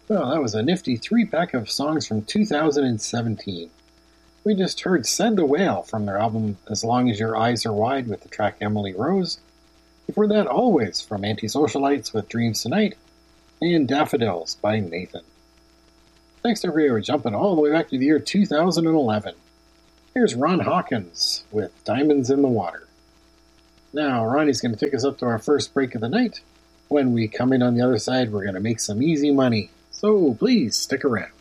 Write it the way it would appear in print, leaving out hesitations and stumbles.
Well, that was a nifty 3-pack of songs from 2017. We just heard Said the Whale from their album As Long as Your Eyes Are Wide with the track Emily Rose. Before that, Always from Antisocialites with Dreams Tonight, and Daffodils by Nathan. Next up, we are jumping all the way back to the year 2011. Here's Ron Hawkins with Diamonds in the Water. Now, Ronnie's going to take us up to our first break of the night. When we come in on the other side, we're going to make some easy money. So please stick around.